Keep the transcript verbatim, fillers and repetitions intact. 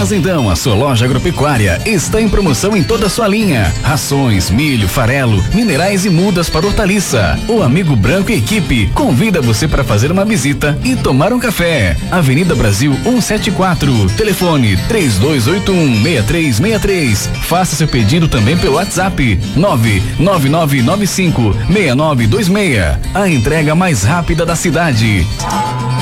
Fazendão, a sua loja agropecuária, está em promoção em toda a sua linha. Rações, milho, farelo, minerais e mudas para hortaliça. O Amigo Branco e equipe convida você para fazer uma visita e tomar um café. Avenida Brasil cento e setenta e quatro. Telefone três dois oito um, seis três seis três. Faça seu pedido também pelo WhatsApp nove nove nove nove cinco seis nove dois seis. A entrega mais rápida da cidade.